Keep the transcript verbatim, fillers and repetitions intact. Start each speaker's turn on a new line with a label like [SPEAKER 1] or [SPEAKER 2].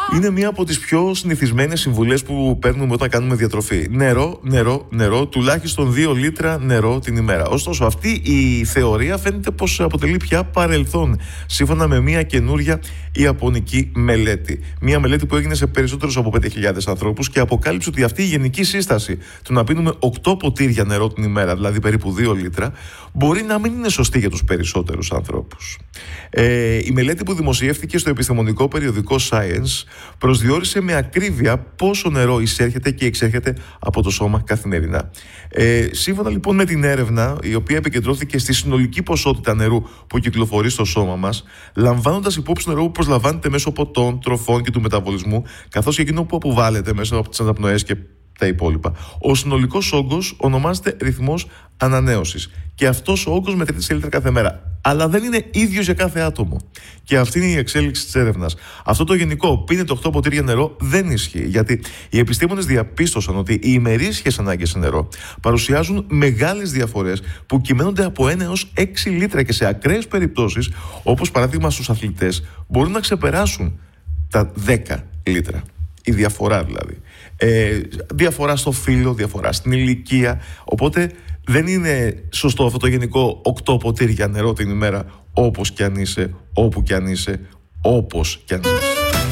[SPEAKER 1] Είναι μία από τις πιο συνηθισμένες συμβουλές που παίρνουμε όταν κάνουμε διατροφή. Νερό, νερό, νερό, τουλάχιστον δύο λίτρα νερό την ημέρα. Ωστόσο, αυτή η θεωρία φαίνεται πως αποτελεί πια παρελθόν, σύμφωνα με μία καινούρια ιαπωνική μελέτη. Μία μελέτη που έγινε σε περισσότερους από πέντε χιλιάδες ανθρώπους και αποκάλυψε ότι αυτή η γενική σύσταση του να πίνουμε οκτώ ποτήρια νερό την ημέρα, δηλαδή περίπου δύο λίτρα, μπορεί να μην είναι σωστή για τους περισσότερους ανθρώπους. Ε, η μελέτη που δημοσιεύτηκε στο επιστημονικό περιοδικό Science προσδιορίσε με ακρίβεια πόσο νερό εισέρχεται και εξέρχεται από το σώμα καθημερινά. Ε, σύμφωνα λοιπόν με την έρευνα, η οποία επικεντρώθηκε στη συνολική ποσότητα νερού που κυκλοφορεί στο σώμα μας, λαμβάνοντας υπόψη νερό που προσλαμβάνεται μέσω ποτών, τροφών και του μεταβολισμού, καθώς και εκείνο που αποβάλλεται μέσω από τις αναπνοές και τα υπόλοιπα, ο συνολικός όγκος ονομάζεται ρυθμός ανανέωσης. Και αυτός ο όγκος μετρείται σε λίτρα κάθε μέρα. Αλλά δεν είναι ίδιος για κάθε άτομο. Και αυτή είναι η εξέλιξη της έρευνας. Αυτό το γενικό πίνετε οκτώ ποτήρια νερό δεν ισχύει. Γιατί οι επιστήμονες διαπίστωσαν ότι οι ημερήσιες ανάγκες σε νερό παρουσιάζουν μεγάλες διαφορές που κυμαίνονται από ένα έως έξι λίτρα και σε ακραίες περιπτώσεις, όπως παράδειγμα στους αθλητές, μπορούν να ξεπεράσουν τα δέκα λίτρα. Η διαφορά δηλαδή. Ε, διαφορά στο φύλο, διαφορά στην ηλικία. Οπότε δεν είναι σωστό αυτό το γενικό οκτώ ποτήρια νερό την ημέρα, όπως κι αν είσαι, όπου κι αν είσαι, όπως κι αν είσαι.